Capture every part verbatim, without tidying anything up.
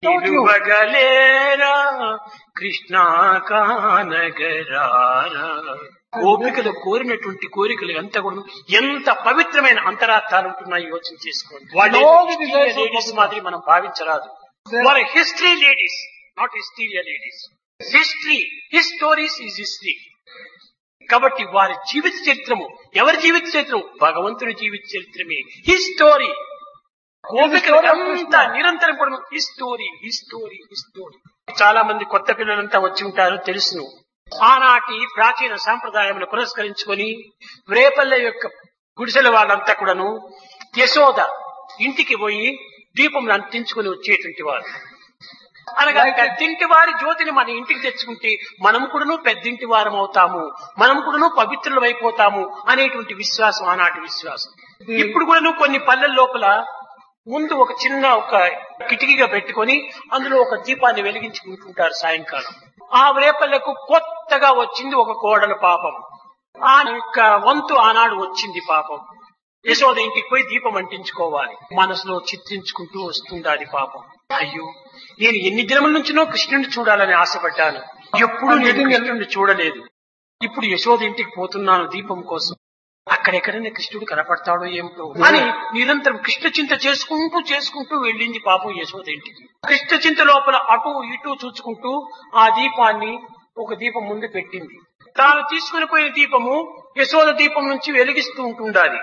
నిలువగలేరా కృష్ణ కానగరారా. గోపికలు కోరినటువంటి కోరికలు ఎంత కూడా ఎంత పవిత్రమైన అంతరార్థాలు ఉంటున్నాయి యోచన చేసుకోండి. వాళ్ళు లేడీస్ మాదిరి మనం భావించరాదు. వారు history ladies, not hysteria ladies. History, his stories is history. కాబట్టి వారి జీవిత చరిత్రము ఎవరి జీవిత చరిత్రం? భగవంతుని జీవిత చరిత్రమే హిస్ స్టోరీ. గోపికలు అంతా నిరంతరం కూడా హిస్టోరీ హిస్టోరీ హిస్టోరీ. చాలా మంది కొత్త పిల్లలంతా వచ్చి ఉంటారు తెలుసును. ఆనాటి ప్రాచీన సాంప్రదాయమును పురస్కరించుకొని రేపల్లె యొక్క గుడిసెల వాళ్ళంతా కూడాను యశోద ఇంటికి పోయి దీపం అంటించుకుని వచ్చేటువంటి వారు. అనగా పెద్దింటి వారి జ్యోతిని మన ఇంటికి తెచ్చుకుంటే మనం కూడాను పెద్దింటి వారం అవుతాము, మనం కూడాను పవిత్రులు అయిపోతాము అనేటువంటి విశ్వాసం ఆనాటి విశ్వాసం. ఇప్పుడు కూడాను కొన్ని పల్లెల లోపల ముందు ఒక చిన్న ఒక కిటికీగా పెట్టుకొని అందులో ఒక దీపాన్ని వెలిగించుకుంటుంటారు సాయంకాలం. ఆ రేపల్లకు కొత్తగా వచ్చింది ఒక కోడలు పాపం. ఆ యొక్క వంతు ఆనాడు వచ్చింది పాపం. యశోద ఇంటికి పోయి దీపం అంటించుకోవాలి. మనసులో చిత్రించుకుంటూ వస్తుండాలి పాపం. అయ్యో, నేను ఎన్ని దినముల నుంచినో కృష్ణుడిని చూడాలని ఆశపడ్డాను, ఎప్పుడు నేను కృష్ణుడిని చూడలేదు. ఇప్పుడు యశోద ఇంటికి పోతున్నాను దీపం కోసం. అక్కడెక్కడైనా కృష్ణుడు కనపడతాడో ఏమిటో అని నిరంతరం కృష్ణ చింత చేసుకుంటూ చేసుకుంటూ వెళ్ళింది పాపం యశోద ఇంటికి. కృష్ణ చింత లోపల అటు ఇటు చూచుకుంటూ ఆ దీపాన్ని ఒక దీపం ముందు పెట్టింది. తాను తీసుకుని పోయిన దీపము యశోద దీపం నుంచి వెలిగిస్తూ ఉంటుండాలి.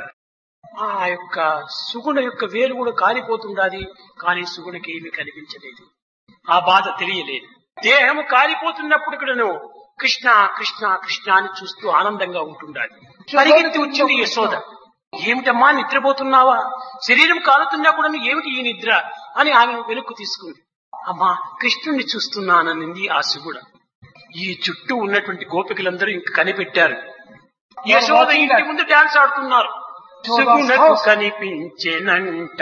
ఆ యొక్క సుగుణ యొక్క వేలు కూడా కాలిపోతుండాలి. కానీ సుగుణకి ఏమీ కనిపించలేదు, ఆ బాధ తెలియలేదు. దేహము కాలిపోతున్నప్పుడు కూడాను కృష్ణ కృష్ణ కృష్ణ అని చూస్తూ ఆనందంగా ఉంటుండాలి. పరిగెత్తి వచ్చింది యశోద. ఏమిటమ్మా నిద్రపోతున్నావా? శరీరం కాలుతున్నా కూడా ఏమిటి ఈ నిద్ర అని ఆమె వెనుక్కు తీసుకుంది. అమ్మా కృష్ణుణ్ణి చూస్తున్నాననింది ఆ సుగుణ. ఈ చుట్టూ ఉన్నటువంటి గోపికలందరూ ఇంక కనిపెట్టారు. యశోద ఇంటి ముందు డాన్స్ ఆడుతున్నారు. సుగుణకు కనిపించేనంట,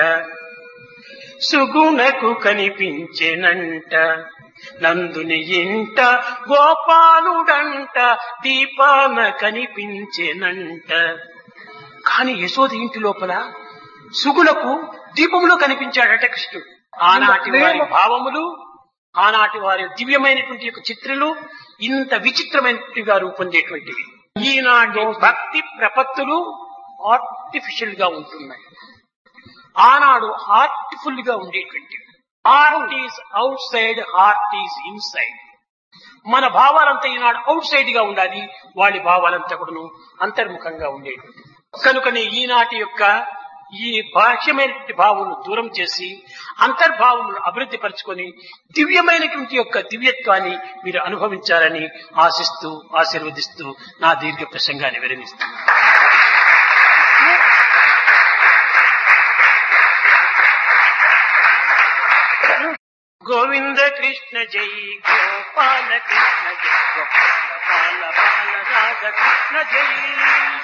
సుగుణకు కనిపించేనంట, నందుని ఇంట గోపాలుడంట, దీపాన కనిపించేనంట. కాని యశోద ఇంటి లోపల సుగుణకు దీపంలో కనిపించాడట కృష్ణుడు. ఆనాటి వారి భావములు, ఆనాటి వారి దివ్యమైనటువంటి యొక్క చిత్రలు ఇంత విచిత్రమైనట్టుగా రూపొందేటువంటివి. ఈనాటి భక్తి ప్రపత్తులు ఆర్టిఫిషియల్ గా ఉంటున్నాయి, ఆనాడు హార్ట్ఫుల్ గా ఉండేటువంటివి. Heart is out side, heart is inside. మన భావాలంతా ఈనాడు అవుట్ సైడ్ గా ఉండాలి, వాళ్ళ భావాలంతా కూడాను అంతర్ముఖంగా ఉండేటువంటి. కనుకనే ఈనాటి యొక్క ఈ బాహ్యమైనటువంటి భావములను దూరం చేసి అంతర్భావములను అభివృద్ధి పరచుకొని దివ్యమైనటువంటి యొక్క దివ్యత్వాన్ని మీరు అనుభవించాలని ఆశిస్తూ ఆశీర్వదిస్తూ నా దీర్ఘ ప్రసంగాన్ని విరమిస్తాను. గోవింద కృష్ణ జై గోపాల కృష్ణ జై గోపాల బాల బాల రాధ కృష్ణ జై.